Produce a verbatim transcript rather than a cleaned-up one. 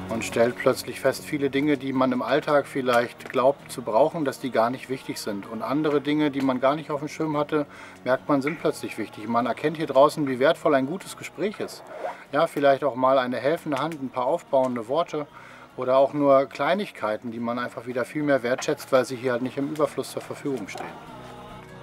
und stellt plötzlich fest, viele Dinge, die man im Alltag vielleicht glaubt zu brauchen, dass die gar nicht wichtig sind. Und andere Dinge, die man gar nicht auf dem Schirm hatte, merkt man, sind plötzlich wichtig. Man erkennt hier draußen, wie wertvoll ein gutes Gespräch ist. Ja, vielleicht auch mal eine helfende Hand, ein paar aufbauende Worte oder auch nur Kleinigkeiten, die man einfach wieder viel mehr wertschätzt, weil sie hier halt nicht im Überfluss zur Verfügung stehen.